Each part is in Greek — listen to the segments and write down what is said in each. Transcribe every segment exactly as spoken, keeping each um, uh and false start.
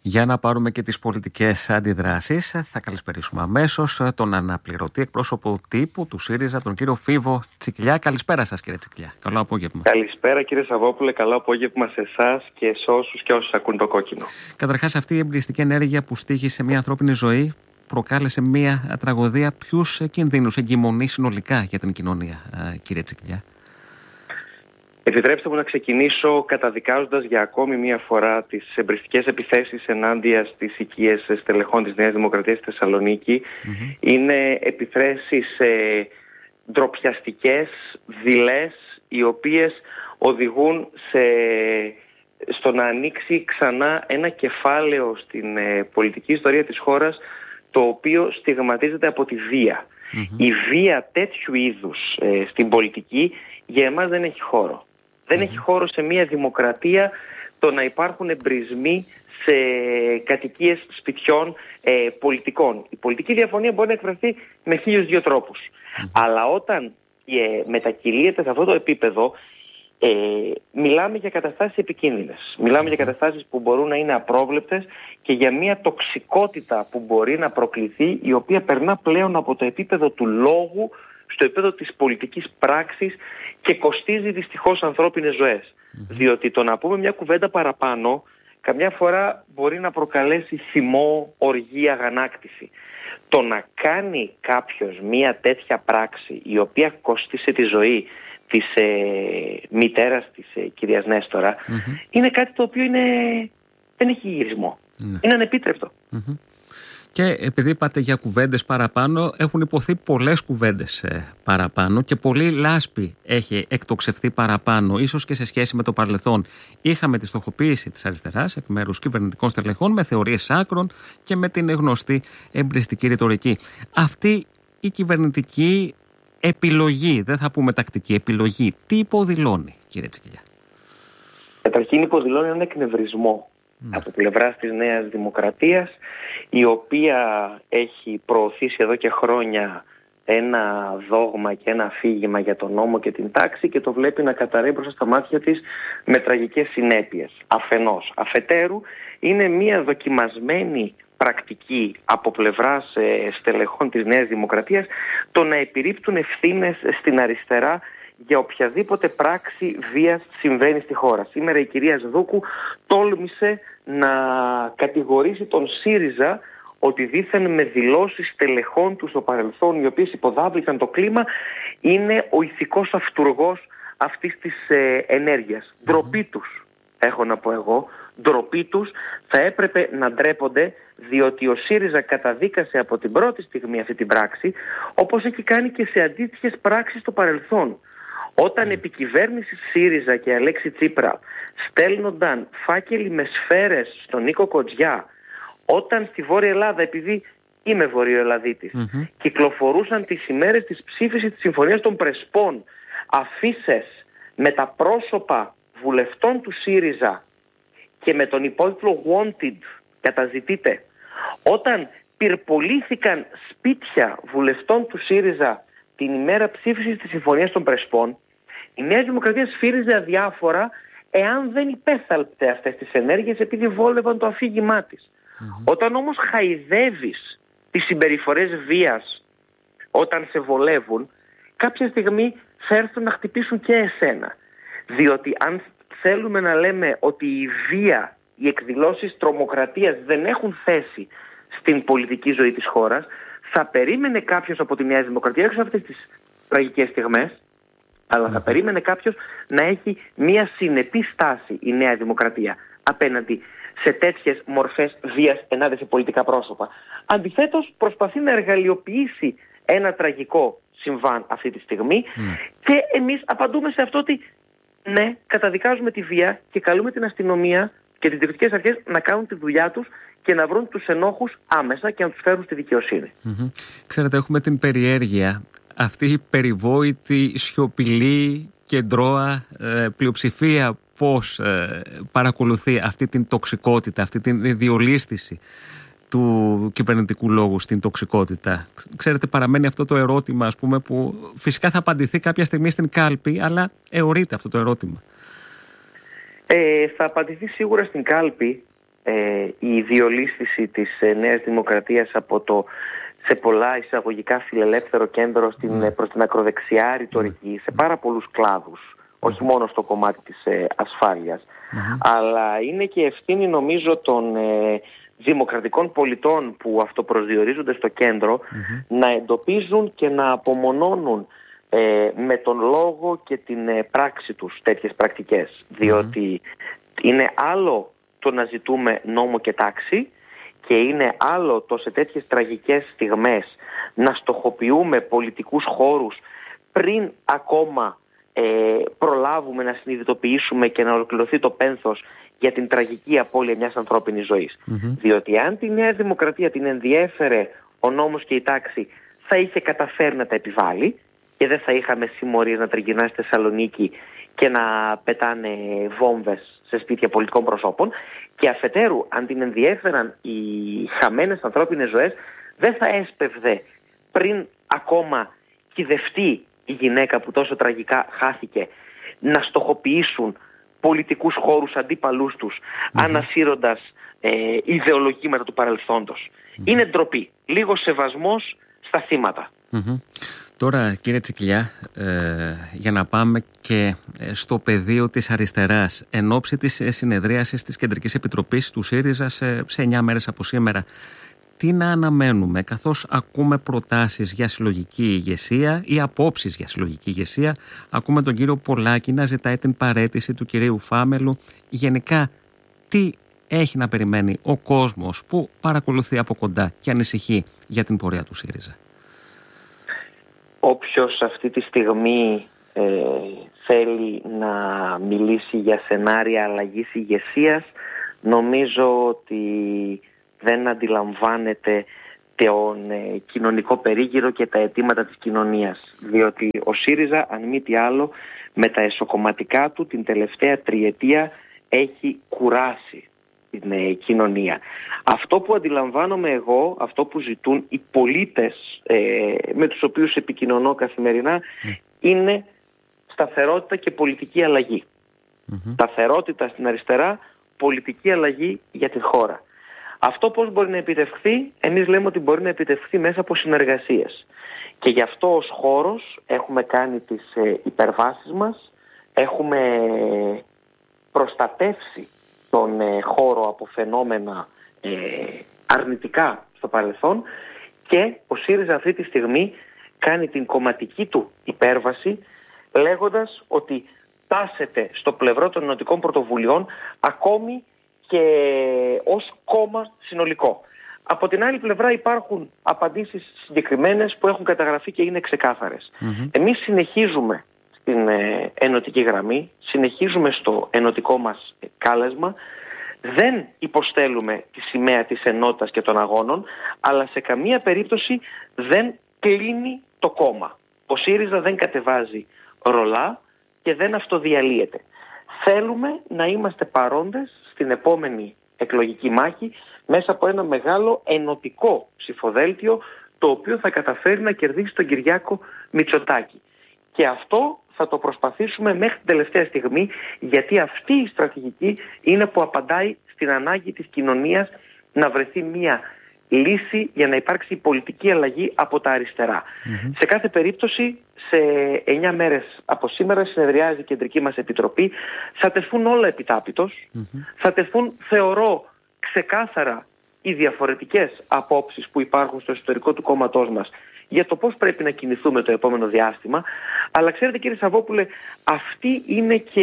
Για να πάρουμε και τις πολιτικές αντιδράσεις, θα καλησπερίσουμε αμέσως τον αναπληρωτή εκπρόσωπο τύπου του ΣΥΡΙΖΑ, τον κύριο Φίβο Τσικλιά. Καλησπέρα σας, κύριε Τσικλιά. Καλό απόγευμα. Καλησπέρα, κύριε Σαββόπουλε. Καλό απόγευμα σε εσάς και σε όσους και όσους ακούν το κόκκινο. Καταρχάς, αυτή η εμπειριστική ενέργεια που στοίχησε μια ανθρώπινη ζωή προκάλεσε μια τραγωδία. Ποιους κινδύνους εγκυμονεί συνολικά για την κοινωνία, κύριε Τσικλιά? Επιτρέψτε μου να ξεκινήσω καταδικάζοντας για ακόμη μία φορά τις εμπειριστικές επιθέσεις ενάντια στις οικίες στελεχών της Νέας Δημοκρατίας στη Θεσσαλονίκη. Mm-hmm. Είναι επιθέσεις ε, ντροπιαστικές, δειλές, οι οποίες οδηγούν σε, στο να ανοίξει ξανά ένα κεφάλαιο στην ε, πολιτική ιστορία της χώρας, το οποίο στιγματίζεται από τη βία. Mm-hmm. Η βία τέτοιου είδους ε, στην πολιτική για εμάς δεν έχει χώρο. Δεν έχει χώρο σε μια δημοκρατία το να υπάρχουν εμπρισμοί σε κατοικίες σπιτιών ε, πολιτικών. Η πολιτική διαφωνία μπορεί να εκφραστεί με χίλιους δύο τρόπους. Mm. Αλλά όταν ε, μετακυλίεται σε αυτό το επίπεδο, ε, μιλάμε για καταστάσεις επικίνδυνες. Μιλάμε mm. για καταστάσεις που μπορούν να είναι απρόβλεπτες και για μια τοξικότητα που μπορεί να προκληθεί, η οποία περνά πλέον από το επίπεδο του λόγου στο επίπεδο της πολιτικής πράξης και κοστίζει δυστυχώς ανθρώπινες ζωές. Mm-hmm. Διότι το να πούμε μια κουβέντα παραπάνω καμιά φορά μπορεί να προκαλέσει θυμό, οργή, αγανάκτηση. Το να κάνει κάποιος μια τέτοια πράξη η οποία κόστισε τη ζωή της ε, μητέρας της ε, κυρίας Νέστορα, mm-hmm. είναι κάτι το οποίο είναι, δεν έχει γυρισμό. Mm-hmm. Είναι ανεπίτρεπτο. Mm-hmm. Και επειδή είπατε για κουβέντες παραπάνω, έχουν υποθεί πολλές κουβέντες ε, παραπάνω και πολύ λάσπη έχει εκτοξευθεί παραπάνω, ίσως και σε σχέση με το παρελθόν. Είχαμε τη στοχοποίηση της αριστεράς εκ μέρους κυβερνητικών στελεχών με θεωρίες άκρων και με την γνωστή εμπριστική ρητορική. Αυτή η κυβερνητική επιλογή, δεν θα πούμε τακτική επιλογή, τι υποδηλώνει, κύριε Τσικλιά? Καταρχήν υποδηλώνει έναν εκνευρισμό Mm. από πλευράς της Νέας Δημοκρατίας, η οποία έχει προωθήσει εδώ και χρόνια ένα δόγμα και ένα αφήγημα για τον νόμο και την τάξη και το βλέπει να καταρρέει μπροστά στα μάτια της με τραγικές συνέπειες. Αφενός. Αφετέρου, είναι μια δοκιμασμένη πρακτική από πλευράς ε, στελεχών της Νέας Δημοκρατίας το να επιρρύπτουν ευθύνες στην αριστερά για οποιαδήποτε πράξη βίας συμβαίνει στη χώρα. Σήμερα η κυρία Σδούκου τόλμησε να κατηγορήσει τον ΣΥΡΙΖΑ ότι δήθεν με δηλώσεις στελεχών του στο παρελθόν, οι οποίες υποδάβλησαν το κλίμα, είναι ο ηθικός αυτουργός αυτής της ε, ενέργειας. Mm-hmm. Ντροπή τους, έχω να πω εγώ, ντροπή τους, θα έπρεπε να ντρέπονται, διότι ο ΣΥΡΙΖΑ καταδίκασε από την πρώτη στιγμή αυτή την πράξη, όπως έχει κάνει και σε αντίστοιχες πράξεις στο παρελθόν. Όταν επί κυβέρνησης ΣΥΡΙΖΑ και Αλέξη Τσίπρα στέλνονταν φάκελοι με σφαίρες στον Νίκο Κοτζιά, όταν στη Βόρεια Ελλάδα, επειδή είμαι Βορειοελλαδίτης, mm-hmm. κυκλοφορούσαν τις ημέρες της ψήφισης της Συμφωνίας των Πρεσπών αφίσες με τα πρόσωπα βουλευτών του ΣΥΡΙΖΑ και με τον υπότιτλο Wanted, καταζητείτε, όταν πυρπολήθηκαν σπίτια βουλευτών του ΣΥΡΙΖΑ την ημέρα ψήφισης της Συμφωνίας των Πρεσπών, η Νέα Δημοκρατία σφύριζε αδιάφορα εάν δεν υπέθαλπτε αυτές τις ενέργειες επειδή βόλευαν το αφήγημά της. Mm-hmm. Όταν όμως χαϊδεύεις τις συμπεριφορές βίας όταν σε βολεύουν, κάποια στιγμή θα έρθουν να χτυπήσουν και εσένα. Διότι αν θέλουμε να λέμε ότι η βία, οι εκδηλώσεις τρομοκρατίας δεν έχουν θέση στην πολιτική ζωή της χώρας, θα περίμενε κάποιος από τη Νέα Δημοκρατία, έξω αυτές τις τραγικές στιγμές, αλλά θα περίμενε κάποιος να έχει μια συνεπή στάση η Νέα Δημοκρατία απέναντι σε τέτοιες μορφές βίας ενάντια σε πολιτικά πρόσωπα. Αντιθέτως, προσπαθεί να εργαλειοποιήσει ένα τραγικό συμβάν αυτή τη στιγμή mm. και εμείς απαντούμε σε αυτό ότι ναι, καταδικάζουμε τη βία και καλούμε την αστυνομία και τις διοικητικές αρχές να κάνουν τη δουλειά τους και να βρουν τους ενόχους άμεσα και να τους φέρουν στη δικαιοσύνη. Mm-hmm. Ξέρετε, έχουμε την περιέργεια, αυτή η περιβόητη, σιωπηλή και ντρόα ε, πλειοψηφία πώς ε, παρακολουθεί αυτή την τοξικότητα, αυτή την διολίσθηση του κυβερνητικού λόγου στην τοξικότητα. Ξέρετε, παραμένει αυτό το ερώτημα, ας πούμε, που φυσικά θα απαντηθεί κάποια στιγμή στην κάλπη, αλλά αιωρείται αυτό το ερώτημα. Ε, θα απαντηθεί σίγουρα στην κάλπη, ε, η διολίσθηση της ε, Νέας Δημοκρατίας από το σε πολλά εισαγωγικά φιλελεύθερο κέντρο στην, mm. προς την ακροδεξιά ρητορική, σε πάρα πολλούς κλάδους, mm. όχι μόνο στο κομμάτι της ε, ασφάλειας, mm. αλλά είναι και ευθύνη νομίζω των ε, δημοκρατικών πολιτών που αυτοπροσδιορίζονται στο κέντρο mm-hmm. να εντοπίζουν και να απομονώνουν ε, με τον λόγο και την ε, πράξη τους τέτοιες πρακτικές, διότι mm. είναι άλλο το να ζητούμε νόμο και τάξη και είναι άλλο το σε τέτοιες τραγικές στιγμές να στοχοποιούμε πολιτικούς χώρους πριν ακόμα ε, προλάβουμε να συνειδητοποιήσουμε και να ολοκληρωθεί το πένθος για την τραγική απώλεια μιας ανθρώπινης ζωής. Mm-hmm. Διότι αν τη Νέα Δημοκρατία την ενδιέφερε ο νόμος και η τάξη, θα είχε καταφέρει να τα επιβάλλει και δεν θα είχαμε συμμορίες να τριγυρνά στη Θεσσαλονίκη και να πετάνε βόμβες σε σπίτια πολιτικών προσώπων. Και αφετέρου, αν την ενδιέφεραν οι χαμένες ανθρώπινες ζωές, δεν θα έσπευδε πριν ακόμα κυδευτεί η γυναίκα που τόσο τραγικά χάθηκε να στοχοποιήσουν πολιτικούς χώρους αντίπαλούς τους, mm-hmm. ανασύροντας ε, ιδεολογήματα του παρελθόντος. Mm-hmm. Είναι ντροπή. Λίγο σεβασμός στα θύματα. Mm-hmm. Τώρα, κύριε Τσικλιά, ε, για να πάμε και στο πεδίο της αριστεράς, εν ώψη της συνεδρίασης της Κεντρικής Επιτροπής του ΣΥΡΙΖΑ σε, σε εννιά μέρες από σήμερα, τι να αναμένουμε, καθώς ακούμε προτάσεις για συλλογική ηγεσία ή απόψεις για συλλογική ηγεσία, ακούμε τον κύριο Πολάκη να ζητάει την παραίτηση του κυρίου Φάμελου. Γενικά, τι έχει να περιμένει ο κόσμος που παρακολουθεί από κοντά και ανησυχεί για την πορεία του ΣΥΡΙΖΑ? Όποιος αυτή τη στιγμή ε, θέλει να μιλήσει για σενάρια αλλαγής ηγεσίας, νομίζω ότι δεν αντιλαμβάνεται τον ε, κοινωνικό περίγυρο και τα αιτήματα της κοινωνίας. Διότι ο ΣΥΡΙΖΑ, αν μη τι άλλο, με τα εσωκομματικά του την τελευταία τριετία έχει κουράσει την ε, κοινωνία. Αυτό που αντιλαμβάνομαι εγώ, αυτό που ζητούν οι πολίτες ε, με τους οποίους επικοινωνώ καθημερινά, mm. είναι σταθερότητα και πολιτική αλλαγή. Mm-hmm. Σταθερότητα στην αριστερά, πολιτική αλλαγή για την χώρα. Αυτό πώς μπορεί να επιτευχθεί? Εμείς λέμε ότι μπορεί να επιτευχθεί μέσα από συνεργασίες. Και γι' αυτό ως χώρος έχουμε κάνει τις ε, υπερβάσεις μας, έχουμε προστατεύσει τον ε, χώρο από φαινόμενα ε, αρνητικά στο παρελθόν, και ο ΣΥΡΙΖΑ αυτή τη στιγμή κάνει την κομματική του υπέρβαση λέγοντας ότι τάσεται στο πλευρό των ενωτικών πρωτοβουλειών ακόμη και ως κόμμα συνολικό. Από την άλλη πλευρά υπάρχουν απαντήσεις συγκεκριμένες που έχουν καταγραφεί και είναι ξεκάθαρες. Mm-hmm. Εμείς συνεχίζουμε στην ε, ενωτική γραμμή, συνεχίζουμε στο ενωτικό μας ε, κάλεσμα, δεν υποστέλουμε τη σημαία της ενότητας και των αγώνων, αλλά σε καμία περίπτωση δεν κλείνει το κόμμα. Ο ΣΥΡΙΖΑ δεν κατεβάζει ρολά και δεν αυτοδιαλύεται. Θέλουμε να είμαστε παρόντες στην επόμενη εκλογική μάχη μέσα από ένα μεγάλο ενωτικό ψηφοδέλτιο, το οποίο θα καταφέρει να κερδίσει τον Κυριάκο Μητσοτάκη. Και αυτό θα το προσπαθήσουμε μέχρι την τελευταία στιγμή, γιατί αυτή η στρατηγική είναι που απαντάει στην ανάγκη της κοινωνίας να βρεθεί μια λύση για να υπάρξει πολιτική αλλαγή από τα αριστερά. Mm-hmm. Σε κάθε περίπτωση, σε εννιά μέρες από σήμερα συνεδριάζει η Κεντρική μας Επιτροπή. Θα τεθούν όλα επιτάπητος. Mm-hmm. Θα τεθούν, θεωρώ, ξεκάθαρα οι διαφορετικές απόψεις που υπάρχουν στο εσωτερικό του κόμματός μας για το πώς πρέπει να κινηθούμε το επόμενο διάστημα. Αλλά ξέρετε, κύριε Σαββόπουλε, αυτή είναι και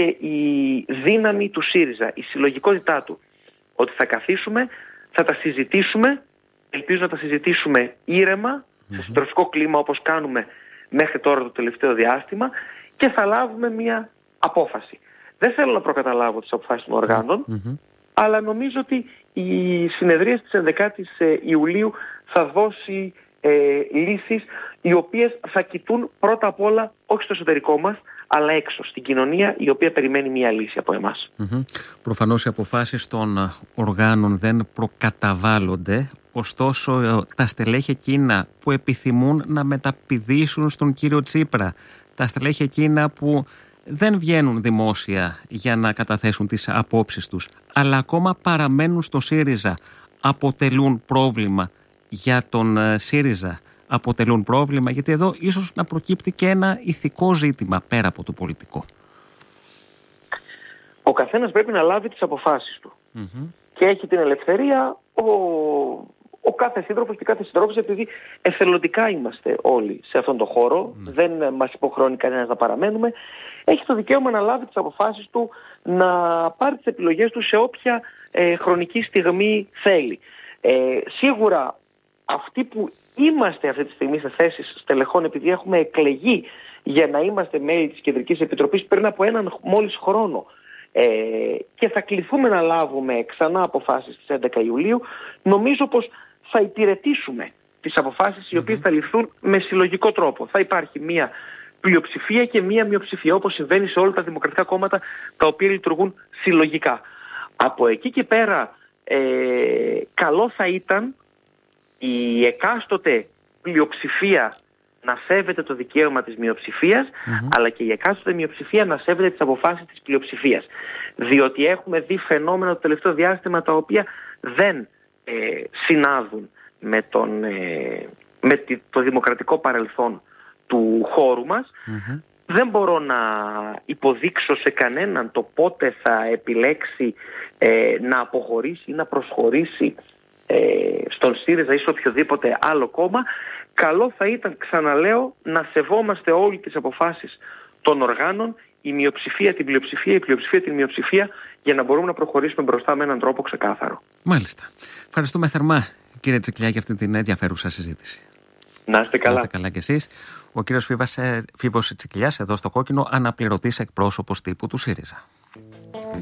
η δύναμη του ΣΥΡΙΖΑ, η συλλογικότητά του. Ότι θα καθίσουμε, θα τα συζητήσουμε, ελπίζω να τα συζητήσουμε ήρεμα, mm-hmm. σε συντροφικό κλίμα όπως κάνουμε μέχρι τώρα το τελευταίο διάστημα, και θα λάβουμε μια απόφαση. Δεν θέλω να προκαταλάβω τις αποφάσεις των οργάνων, mm-hmm. αλλά νομίζω ότι η συνεδρία της ενδεκάτης Ιουλίου θα δώσει ε, λύσεις οι οποίες θα κοιτούν πρώτα απ' όλα όχι στο εσωτερικό μας, αλλά έξω, στην κοινωνία, η οποία περιμένει μια λύση από εμάς. Mm-hmm. Προφανώς οι αποφάσεις των οργάνων δεν προκαταβάλλονται, ωστόσο τα στελέχη εκείνα που επιθυμούν να μεταπηδήσουν στον κύριο Τσίπρα, τα στελέχη εκείνα που δεν βγαίνουν δημόσια για να καταθέσουν τις απόψεις τους, αλλά ακόμα παραμένουν στο ΣΥΡΙΖΑ, αποτελούν πρόβλημα για τον ΣΥΡΙΖΑ, αποτελούν πρόβλημα, γιατί εδώ ίσως να προκύπτει και ένα ηθικό ζήτημα πέρα από το πολιτικό. Ο καθένας πρέπει να λάβει τις αποφάσεις του. Mm-hmm. Και έχει την ελευθερία ο, ο κάθε σύντροφος και κάθε συντρόφος, επειδή εθελοντικά είμαστε όλοι σε αυτόν τον χώρο, mm. δεν μας υποχρεώνει κανένας να παραμένουμε, έχει το δικαίωμα να λάβει τις αποφάσεις του, να πάρει τις επιλογές του σε όποια ε, χρονική στιγμή θέλει. Ε, σίγουρα αυτοί που είμαστε αυτή τη στιγμή σε θέσεις στελεχών, επειδή έχουμε εκλεγεί για να είμαστε μέλη της Κεντρικής Επιτροπής πριν από έναν μόλις χρόνο, Ε, και θα κληθούμε να λάβουμε ξανά αποφάσεις στις έντεκα Ιουλίου, νομίζω πως θα υπηρετήσουμε τις αποφάσεις οι οποίες mm-hmm. θα ληφθούν με συλλογικό τρόπο. Θα υπάρχει μία πλειοψηφία και μία μειοψηφία, όπως συμβαίνει σε όλα τα δημοκρατικά κόμματα τα οποία λειτουργούν συλλογικά. Από εκεί και πέρα ε, καλό θα ήταν η εκάστοτε πλειοψηφία να σέβεται το δικαίωμα της μειοψηφίας, mm-hmm. αλλά και η εκάστοτε μειοψηφία να σέβεται τις αποφάσεις της πλειοψηφίας. Διότι έχουμε δει φαινόμενα το τελευταίο διάστημα τα οποία δεν ε, συνάδουν με, τον, ε, με τη, το δημοκρατικό παρελθόν του χώρου μας. Mm-hmm. Δεν μπορώ να υποδείξω σε κανέναν το πότε θα επιλέξει ε, να αποχωρήσει ή να προσχωρήσει ε, στον ΣΥΡΙΖΑ ή σε οποιοδήποτε άλλο κόμμα. Καλό θα ήταν, ξαναλέω, να σεβόμαστε όλοι τις αποφάσεις των οργάνων, η μειοψηφία την πλειοψηφία, η πλειοψηφία την μειοψηφία, για να μπορούμε να προχωρήσουμε μπροστά με έναν τρόπο ξεκάθαρο. Μάλιστα. Ευχαριστούμε θερμά, κύριε Τσικλιά, για αυτή την ενδιαφέρουσα συζήτηση. Να είστε καλά. Να είστε καλά κι εσείς. Ο κύριος Φίβος Τσικλιάς, εδώ στο Κόκκινο, αναπληρωτής εκπρόσωπος τύπου του ΣΥΡΙΖΑ.